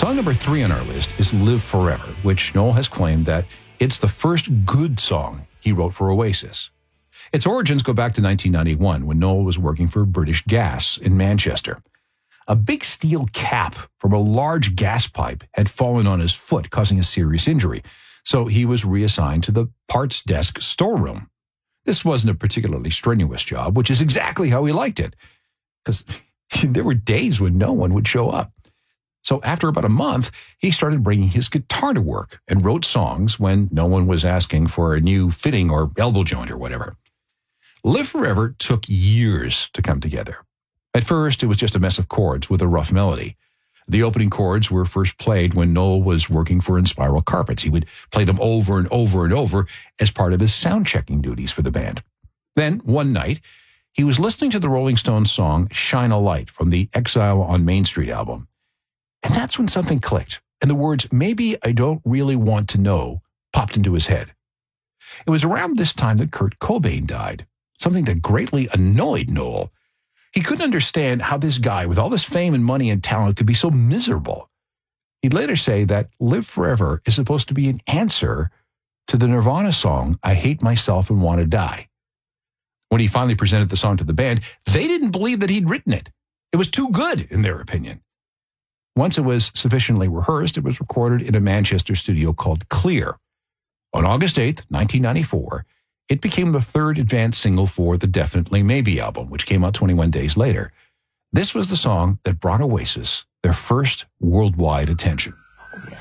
Song number 3 on our list is Live Forever, which Noel has claimed that it's the first good song he wrote for Oasis. Its origins go back to 1991 when Noel was working for British Gas in Manchester. A big steel cap from a large gas pipe had fallen on his foot, causing a serious injury, so he was reassigned to the parts desk storeroom. This wasn't a particularly strenuous job, which is exactly how he liked it, because there were days when no one would show up. So after about a month, he started bringing his guitar to work and wrote songs when no one was asking for a new fitting or elbow joint or whatever. Live Forever took years to come together. At first, it was just a mess of chords with a rough melody. The opening chords were first played when Noel was working for Inspiral Carpets. He would play them over and over and over as part of his sound-checking duties for the band. Then, one night, he was listening to the Rolling Stones song Shine a Light from the Exile on Main Street album. And that's when something clicked, and the words, "Maybe I don't really want to know," popped into his head. It was around this time that Kurt Cobain died, something that greatly annoyed Noel. He couldn't understand how this guy with all this fame and money and talent could be so miserable. He'd later say that Live Forever is supposed to be an answer to the Nirvana song, I Hate Myself and Want to Die. When he finally presented the song to the band, they didn't believe that he'd written it. It was too good, in their opinion. Once it was sufficiently rehearsed, it was recorded in a Manchester studio called Clear. On August 8th, 1994, it became the third advance single for the Definitely Maybe album, which came out 21 days later. This was the song that brought Oasis their first worldwide attention. Oh, yeah.